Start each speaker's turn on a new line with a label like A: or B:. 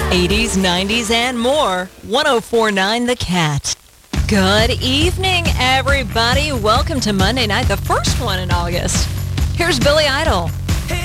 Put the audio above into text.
A: 80s, 90s, and more. 104.9 The Cat. Good evening, everybody. Welcome to Monday night, the first one in August. Here's Billy Idol.